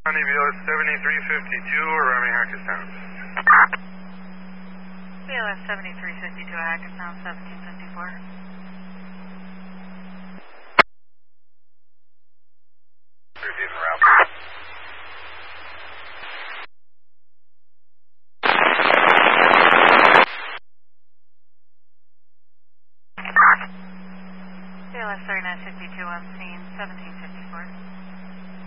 BLS 7352 arriving Hackettstown. BLS 7352 Hackettstown 1754. Receiving route. BLS 3952 on scene 1754.